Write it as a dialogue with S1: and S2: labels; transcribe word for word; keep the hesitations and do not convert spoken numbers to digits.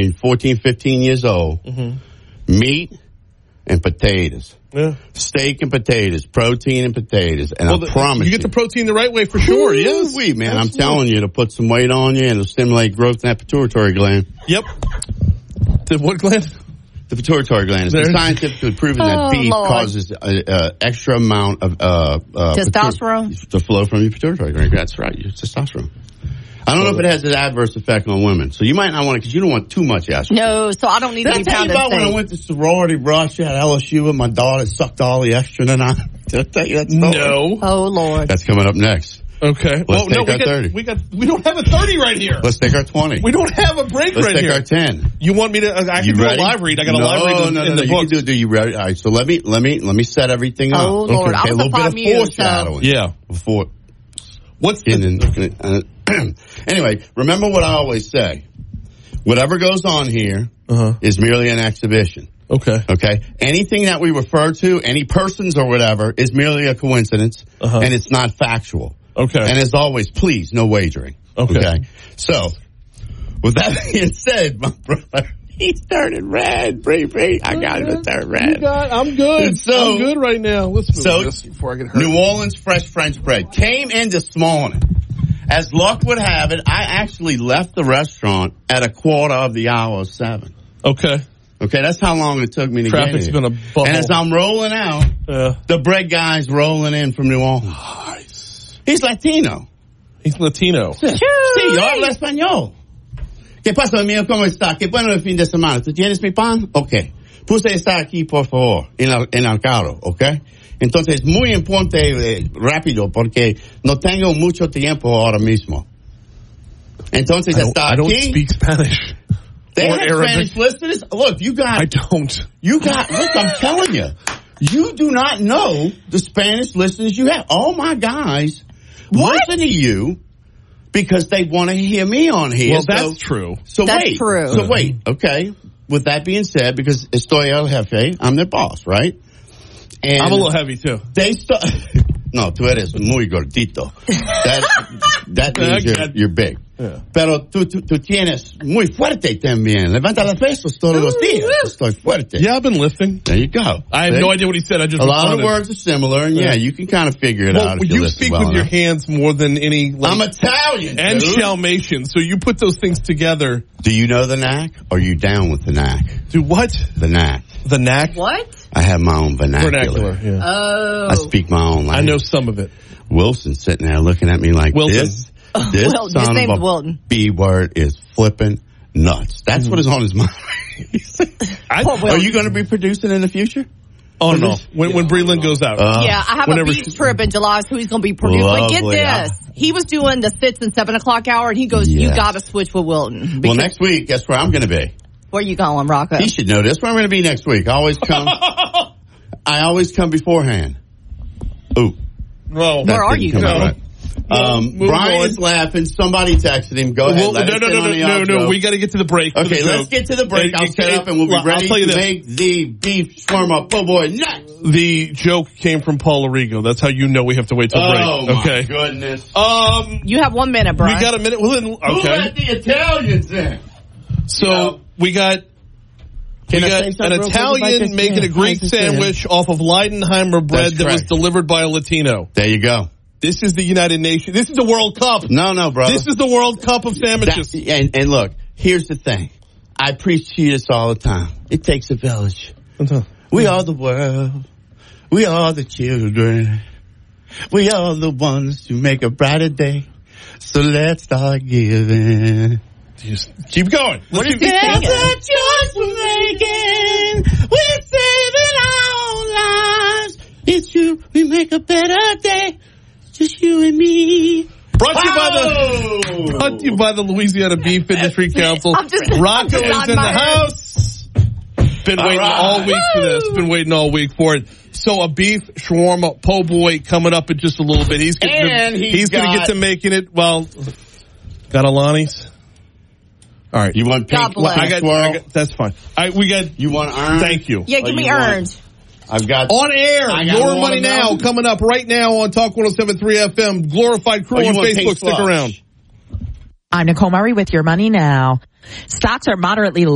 S1: mean, fourteen, fifteen years old. Mm-hmm. Meat and potatoes.
S2: Yeah.
S1: Steak and potatoes, protein and potatoes, and well, I the, promise you,
S2: you get the protein the right way for sure.
S1: Ooh,
S2: yes,
S1: wee, man,
S2: Absolutely.
S1: I'm telling you to put some weight on you and it'll stimulate growth in that pituitary gland.
S2: Yep. The what gland?
S1: The pituitary gland. It's been scientifically proven
S3: oh,
S1: that beef
S3: Lord.
S1: causes an extra amount of uh, uh,
S3: testosterone
S1: pitu- to flow from your pituitary gland. That's right, your testosterone. I don't know if it has an adverse effect on women, so you might not want it because you don't want too much estrogen.
S3: No, so I don't need
S1: Did
S3: to
S1: I
S3: be
S1: tell you about when I went to sorority brush at L S U and my daughter sucked all the estrogen and I? Did I tell you that story?
S2: No.
S3: Oh, Lord.
S1: That's coming up next.
S2: Okay.
S1: Let's
S2: well,
S1: take
S2: no, we
S1: our
S2: got,
S1: thirty.
S2: We got. We don't have a thirty right here.
S1: Let's take our twenty.
S2: We don't have a break
S1: Let's
S2: right
S1: take
S2: here.
S1: our ten.
S2: You want me to? Uh, I can
S1: You
S2: do
S1: ready?
S2: a live read. I got
S1: no,
S2: a live read in,
S1: no, no,
S2: in
S1: no,
S2: the
S1: you
S2: books.
S1: can do, do you ready? All right, so let me let me let me set everything up.
S3: Oh, Lord.
S1: Okay,
S3: I was
S1: a little
S3: a
S1: bit of
S3: mute,
S1: foreshadowing.
S3: so.
S2: Yeah.
S1: Before.
S2: What's the?
S1: Uh, anyway, remember what I always say. Whatever goes on here
S2: uh-huh.
S1: is merely an exhibition.
S2: Okay.
S1: Okay. Anything that we refer to, any persons or whatever, is merely a coincidence,
S2: uh-huh.
S1: and it's not factual.
S2: Okay.
S1: And as always, please, no wagering.
S2: Okay.
S1: Okay. So, with that being said, my brother, he's turning red, Bree, Bree. I got him to turn red.
S2: You got, I'm good.
S1: So,
S2: I'm good right now. Let's move
S1: so
S2: this before I get hurt.
S1: New Orleans fresh French bread came in this morning. As luck would have it, I actually left the restaurant at a quarter of the hour of seven.
S2: Okay.
S1: Okay, that's how long it took me to
S2: Traffic's
S1: get here.
S2: been a bubble.
S1: And as I'm rolling out,
S2: Yeah.
S1: the bread guy's rolling in from New Orleans.
S2: Nice.
S1: He's Latino.
S2: He's Latino.
S1: Sí, yo hablo español. ¿Qué pasa, amigo? ¿Cómo está? Qué bueno el fin de semana. ¿Tú tienes mi pan? Ok. Puse estar aquí, por favor, en el, en el carro, ok? Entonces, muy importante, eh, rápido, porque no tengo mucho tiempo ahora mismo. Entonces,
S2: I don't,
S1: está
S2: I don't
S1: aquí.
S2: speak Spanish.
S1: They
S2: or
S1: have
S2: Arabic.
S1: Spanish listeners. Look, you got.
S2: I don't.
S1: You got. Look, I'm telling you, you do not know the Spanish listeners you have. All my guys
S3: what?
S1: listen to you because they want to hear me on here.
S2: Well,
S1: so,
S2: that's true.
S1: So
S3: that's
S1: wait.
S3: true.
S1: So wait. Okay. With that being said, because estoy el jefe, I'm their boss, right? And
S2: I'm a little heavy too.
S1: They start. No, tú eres muy gordito. That, that means you're, you're big.
S2: Yeah.
S1: Pero tú, tú, tú tienes muy fuerte también. Levanta los pesos todos los días. Estoy fuerte.
S2: Yeah, I've been lifting.
S1: There you go.
S2: I have
S1: See?
S2: no idea what he said. I just
S1: A lot of
S2: responded.
S1: words are similar, and yeah,
S2: Yeah.
S1: you can kind of figure it
S2: Well,
S1: out. If
S2: you
S1: you
S2: speak
S1: well
S2: with your
S1: enough.
S2: hands more than any. Like,
S1: I'm Italian,
S2: and
S1: dude.
S2: Dalmatian. So you put those things together.
S1: Do you know the knack? Or are you down with the knack?
S2: Do what?
S1: The knack.
S2: The knack?
S3: What?
S1: I have my own vernacular.
S2: Vernacular. Yeah.
S3: Oh.
S1: I speak my own language.
S2: I know some of it.
S1: Wilson's sitting there looking at me like
S2: Wilson.
S1: this. This
S3: Well, his
S1: son
S3: name's
S1: of a
S3: Wilton.
S1: B word is flipping nuts. That's mm-hmm. what is on his mind.
S2: I,
S1: Are you going to be producing in the future?
S2: Oh, no. When, when Breland goes out.
S1: Uh,
S3: Yeah, I have a beach
S2: she,
S3: trip in July, so he's going to be producing. But get
S1: Lovely.
S3: this. He was doing the six and seven o'clock hour, and he goes,
S1: Yes.
S3: you got to switch with Wilton.
S1: Well, next week, guess where I'm going to be?
S3: Where you going, Rocco?
S1: He should know this. Where I'm going to be next week. I always come. I always come beforehand. Ooh.
S2: No.
S3: Where are you?
S1: Come out
S2: No.
S1: right. Um,
S2: Move
S1: Brian
S2: on.
S1: is laughing. Somebody texted him. Go ahead.
S2: Well,
S1: let
S2: no,
S1: us
S2: no,
S1: in
S2: no,
S1: on the
S2: no, no,
S1: outro.
S2: no. We got to get to the break.
S1: Okay,
S2: the
S1: let's get to the break.
S2: And-
S1: I'll set
S2: and-
S1: up and we'll be
S2: I'll
S1: ready
S2: tell you
S1: to
S2: this.
S1: make the beef shawarma po' boy nuts.
S2: The joke came from Paul Arrigo. That's how you know we have to wait till
S1: Oh,
S2: break.
S1: my
S2: Okay.
S1: goodness.
S2: Um,
S3: You have one minute, Brian.
S2: we got a minute. Well, then,
S1: Who
S2: okay.
S1: let the Italians in?
S2: So
S1: Yeah.
S2: we got
S1: Can
S2: we
S1: I
S2: got
S1: say
S2: an
S1: something real quick about
S2: Italian
S1: this?
S2: making
S1: Yeah,
S2: a Greek
S1: I just said.
S2: sandwich off of Leidenheimer bread
S1: That's
S2: that was
S1: correct.
S2: delivered by a Latino.
S1: There you go.
S2: This is the United Nations. This is the World Cup.
S1: No, no, brother.
S2: This is the World Cup of sandwiches.
S1: That, and, and look, here's the thing. I preach to you this all the time. It takes a village. We are the world. We are the children. We are the ones who make a brighter day. So let's start giving.
S2: Just keep going.
S3: What
S2: Let's
S3: is
S2: keep-
S3: he
S1: That's
S3: singing?
S1: a choice we're making. We're saving our own lives. It's you. We make a better day. Just you and me.
S2: Brought to you by
S1: Oh!
S2: the brought to you by the Louisiana Beef Industry Council.
S3: I'm just-
S2: Rocco
S3: I'm
S2: is
S3: just
S2: in the
S3: nodding my head.
S2: house. Been
S1: All
S2: waiting
S1: right.
S2: all week for this.
S3: Woo!
S2: Been waiting all week for it. So a beef shawarma po' boy coming up in just a little bit. He's getting
S1: And
S2: to,
S1: he's
S2: he's going to
S1: got-
S2: get to making it. Well, got Alani's. All right,
S1: You want
S3: God
S1: pink
S3: bless.
S2: I got,
S1: swirl?
S2: I got. That's fine. I we got.
S1: You want earned?
S2: Thank you.
S3: Yeah,
S1: Oh,
S3: give me
S1: you want-
S3: earned.
S1: I've got
S2: On air,
S1: I got
S2: Your
S1: one
S2: Money
S1: of
S2: Now
S1: those.
S2: coming up right now on Talk one oh seven point three F M. Glorified Crew
S1: Oh, you
S2: on
S1: want pink
S2: Facebook. Stick
S1: slush.
S2: around.
S4: I'm Nicole Murray with Your Money Now. Stocks are moderately